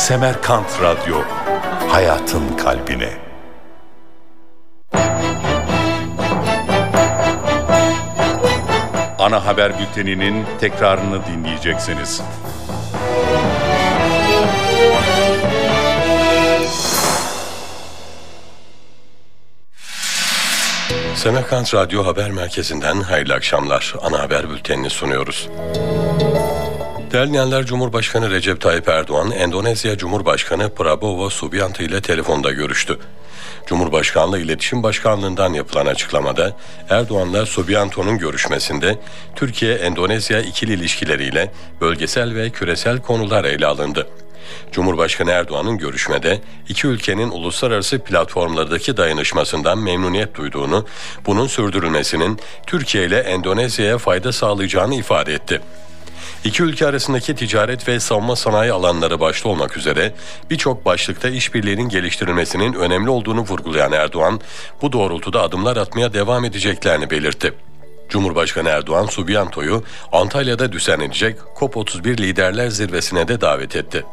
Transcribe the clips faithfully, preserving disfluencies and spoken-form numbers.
Semerkant Radyo, hayatın kalbine. Ana haber bülteninin tekrarını dinleyeceksiniz. Semerkant Radyo Haber Merkezi'nden hayırlı akşamlar. Ana haber bültenini sunuyoruz. Değerli dinleyenler, Cumhurbaşkanı Recep Tayyip Erdoğan, Endonezya Cumhurbaşkanı Prabowo Subianto ile telefonda görüştü. Cumhurbaşkanlığı İletişim Başkanlığı'ndan yapılan açıklamada, Erdoğan'la Subianto'nun görüşmesinde Türkiye-Endonezya ikili ilişkileriyle bölgesel ve küresel konular ele alındı. Cumhurbaşkanı Erdoğan'ın görüşmede iki ülkenin uluslararası platformlardaki dayanışmasından memnuniyet duyduğunu, bunun sürdürülmesinin Türkiye ile Endonezya'ya fayda sağlayacağını ifade etti. İki ülke arasındaki ticaret ve savunma sanayi alanları başta olmak üzere birçok başlıkta işbirliğinin geliştirilmesinin önemli olduğunu vurgulayan Erdoğan, bu doğrultuda adımlar atmaya devam edeceklerini belirtti. Cumhurbaşkanı Erdoğan, Subianto'yu Antalya'da düzenlenecek COP otuz bir Liderler Zirvesi'ne de davet etti.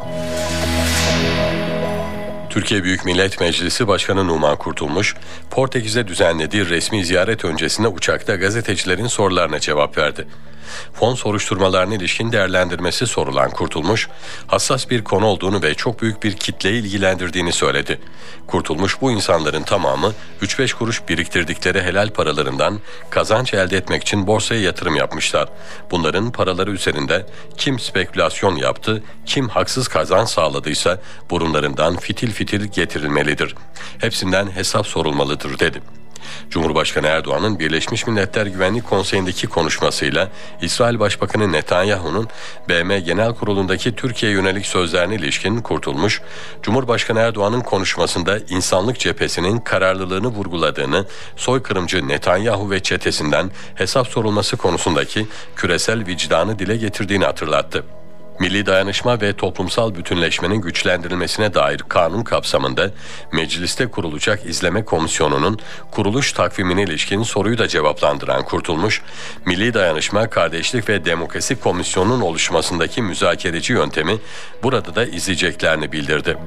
Türkiye Büyük Millet Meclisi Başkanı Numan Kurtulmuş, Portekiz'de düzenlediği resmi ziyaret öncesinde uçakta gazetecilerin sorularına cevap verdi. Fon soruşturmalarına ilişkin değerlendirmesi sorulan Kurtulmuş, hassas bir konu olduğunu ve çok büyük bir kitleyi ilgilendirdiğini söyledi. Kurtulmuş, bu insanların tamamı üç beş kuruş biriktirdikleri helal paralarından kazanç elde etmek için borsaya yatırım yapmışlar. Bunların paraları üzerinde kim spekülasyon yaptı, kim haksız kazanç sağladıysa burunlarından fitil fitil getirilmelidir. Hepsinden hesap sorulmalıdır dedi. Cumhurbaşkanı Erdoğan'ın Birleşmiş Milletler Güvenlik Konseyi'ndeki konuşmasıyla İsrail Başbakanı Netanyahu'nun B M Genel Kurulu'ndaki Türkiye'ye yönelik sözlerine ilişkin Kurtulmuş, Cumhurbaşkanı Erdoğan'ın konuşmasında insanlık cephesinin kararlılığını vurguladığını, soykırımcı Netanyahu ve çetesinden hesap sorulması konusundaki küresel vicdanı dile getirdiğini hatırlattı. Milli dayanışma ve toplumsal bütünleşmenin güçlendirilmesine dair kanun kapsamında mecliste kurulacak izleme komisyonunun kuruluş takvimine ilişkin soruyu da cevaplandıran Kurtulmuş, Milli Dayanışma, Kardeşlik ve Demokrasi Komisyonu'nun oluşmasındaki müzakereci yöntemi burada da izleyeceklerini bildirdi.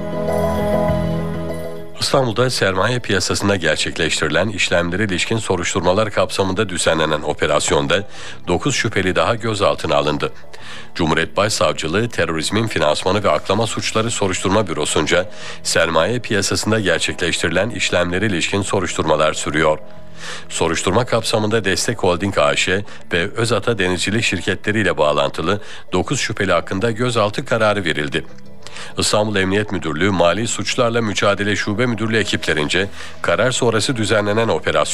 İstanbul'da sermaye piyasasında gerçekleştirilen işlemlere ilişkin soruşturmalar kapsamında düzenlenen operasyonda dokuz şüpheli daha gözaltına alındı. Cumhuriyet Başsavcılığı Terörizmin Finansmanı ve Aklama Suçları Soruşturma Bürosu'nca sermaye piyasasında gerçekleştirilen işlemlere ilişkin soruşturmalar sürüyor. Soruşturma kapsamında Destek Holding A Ş ve Özata Denizcilik şirketleriyle bağlantılı dokuz şüpheli hakkında gözaltı kararı verildi. İstanbul Emniyet Müdürlüğü Mali Suçlarla Mücadele Şube Müdürlüğü ekiplerince karar sonrası düzenlenen operasyon